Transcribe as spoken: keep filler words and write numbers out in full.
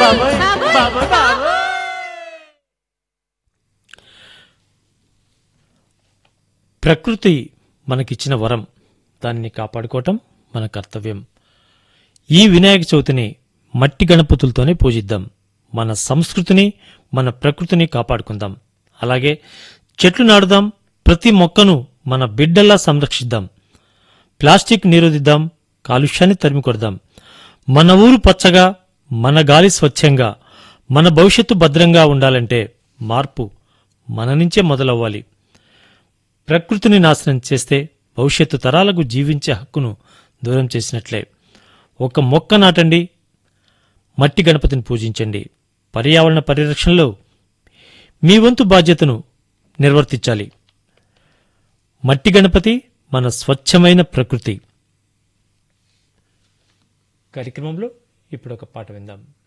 బాబోయ్ బాబోయ్ బాబోయ్. ప్రకృతి మనకిచ్చిన వరం, దాన్ని కాపాడుకోవటం మన కర్తవ్యం. ఈ వినాయక చవితిని మట్టి గణపతులతోనే పూజిద్దాం. మన సంస్కృతిని, మన ప్రకృతిని కాపాడుకుందాం. అలాగే చెట్లు నాడుదాం, ప్రతి మొక్కను మన బిడ్డల్లా సంరక్షిద్దాం. ప్లాస్టిక్ నిరోధిద్దాం, కాలుష్యాన్ని తరిమి కొడదాం. మన ఊరు పచ్చగా, మన గాలి స్వచ్ఛంగా, మన భవిష్యత్తు భద్రంగా ఉండాలంటే మార్పు మన నుంచే మొదలవ్వాలి. ప్రకృతిని నాశనం చేస్తే భవిష్యత్తు తరాలకు జీవించే హక్కును దూరం చేసినట్లే. ఒక మొక్క నాటండి, మట్టి గణపతిని పూజించండి. పర్యావరణ పరిరక్షణలో మీ వంతు బాధ్యతను నిర్వర్తించాలి. మట్టి గణపతి మన స్వచ్ఛమైన ప్రకృతి. కార్యక్రమంలో ఇప్పుడు ఒక పాట విందాం.